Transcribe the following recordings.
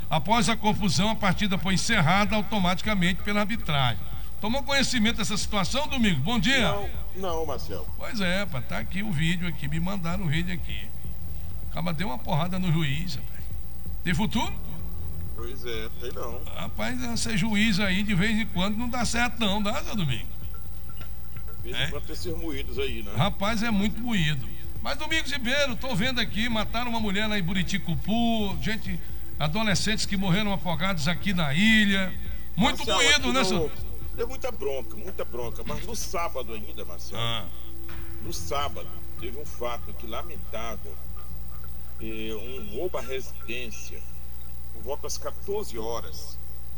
Após a confusão, a partida foi encerrada automaticamente pela arbitragem. Tomou conhecimento dessa situação, Domingos? Bom dia. Não, Marcelo. Pois é, tá aqui o vídeo aqui, me mandaram o vídeo aqui. Acaba deu uma porrada no juiz, rapaz. Tem futuro? Pois é, tem não. Rapaz, ser juiz aí de vez em quando não dá certo não, dá, seu Domingos? De vez em quando tem esses moídos aí, né? Rapaz, é muito moído. Mas Domingos Ribeiro, tô vendo aqui, mataram uma mulher lá em Buriticupu, adolescentes que morreram afogados aqui na ilha. Muito Marcelo, moído, né, senhor? Tem muita bronca. Mas no sábado ainda, Marcelo, no sábado, teve um fato aqui lamentável. Um roubo à residência, por volta das 14 horas.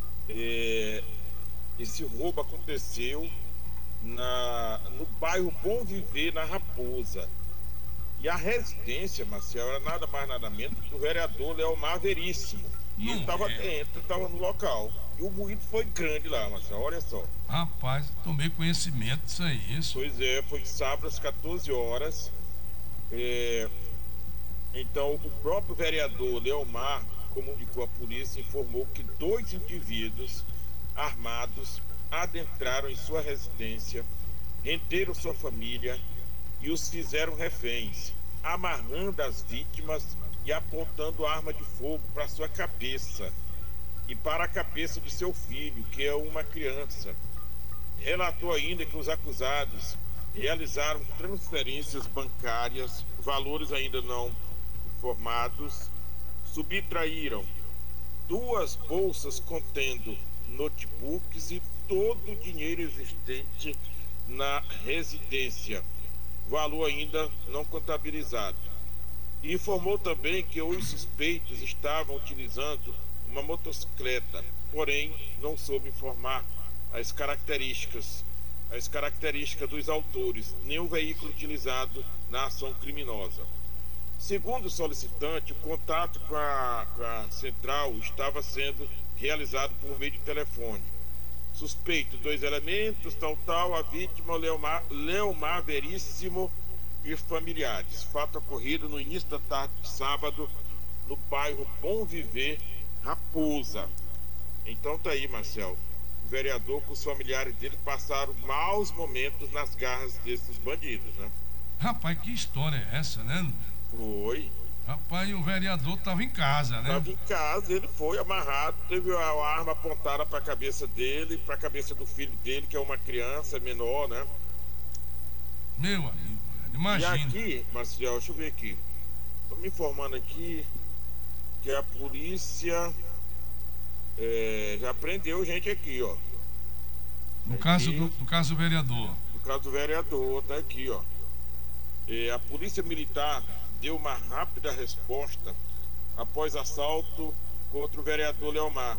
Esse roubo aconteceu no bairro Bom Viver, na Raposa. E a residência, Marcelo, era nada mais nada menos que o vereador Leomar Veríssimo. E ele estava dentro, estava no local. E o moído foi grande lá, Marcelo, olha só. Rapaz, tomei conhecimento disso aí, isso. Pois é, foi sábado às 14 horas. Então, o próprio vereador Leomar comunicou à polícia e informou que 2 indivíduos armados adentraram em sua residência, renderam sua família e os fizeram reféns, amarrando as vítimas e apontando arma de fogo para sua cabeça e para a cabeça de seu filho, que é uma criança. Relatou ainda que os acusados realizaram transferências bancárias, valores ainda não informados, subtraíram 2 bolsas contendo notebooks e todo o dinheiro existente na residência, valor ainda não contabilizado. E informou também que os suspeitos estavam utilizando uma motocicleta, porém não soube informar as características dos autores, nem o veículo utilizado na ação criminosa. Segundo o solicitante, o contato com a central estava sendo realizado por meio de telefone. Suspeito 2 elementos, a vítima Leomar Veríssimo e familiares. Fato ocorrido no início da tarde de sábado, no bairro Bom Viver, Raposa. Então tá aí, Marcelo. O vereador com os familiares dele passaram maus momentos nas garras desses bandidos, né? Rapaz, que história é essa, né? Foi. Rapaz, o vereador estava em casa, né? Estava em casa, ele foi amarrado, teve a arma apontada para a cabeça dele, para a cabeça do filho dele, que é uma criança menor, né? Meu amigo, imagina. E aqui, Marcelo, deixa eu ver aqui. Estou me informando aqui que a polícia já prendeu gente aqui, ó. No caso do vereador. No caso do vereador, tá aqui, ó. A polícia militar deu uma rápida resposta após assalto contra o vereador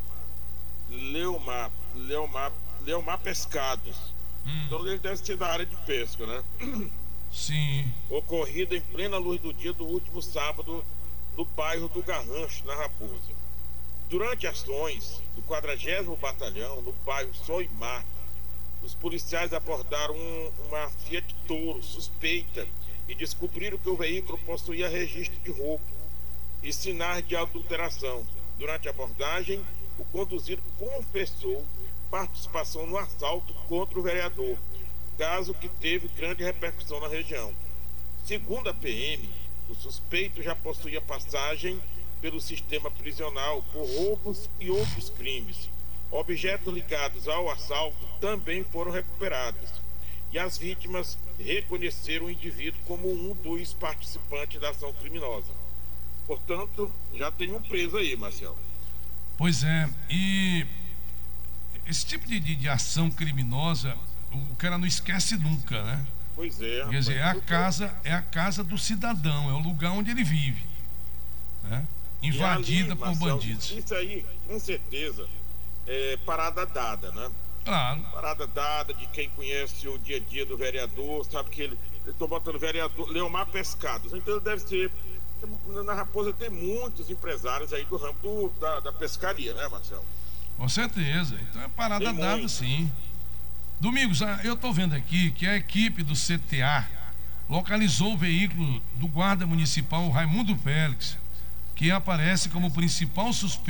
Leomar Pescados. Então ele deve ser da área de pesca, né? Sim. Ocorrida em plena luz do dia do último sábado no bairro do Garrancho, na Raposa. Durante ações do 40º Batalhão, no bairro Sol e Mar, os policiais abordaram uma Fiat Toro suspeita e descobriram que o veículo possuía registro de roubo e sinais de adulteração. Durante a abordagem, o conduzido confessou participação no assalto contra o vereador, caso que teve grande repercussão na região. Segundo a PM, o suspeito já possuía passagem pelo sistema prisional por roubos e outros crimes. Objetos ligados ao assalto também foram recuperados e as vítimas reconheceram o indivíduo como um dos participantes da ação criminosa. Portanto, já tem um preso aí, Marcelo. Pois é, e esse tipo de ação criminosa, o cara não esquece nunca, né? Pois é. Quer dizer, é a casa do cidadão, é o lugar onde ele vive, né? Invadida por bandidos. Isso aí, com certeza, é parada dada, né? Claro. Parada dada de quem conhece o dia a dia do vereador, sabe que ele estou botando vereador Leomar Pescados. Então ele deve ser. Na Raposa tem muitos empresários aí do ramo da pescaria, né, Marcelo? Com certeza. Então é parada tem dada, muito. sim. Domingos, eu estou vendo aqui que a equipe do CTA localizou o veículo do guarda municipal Raimundo Félix, que aparece como principal suspeito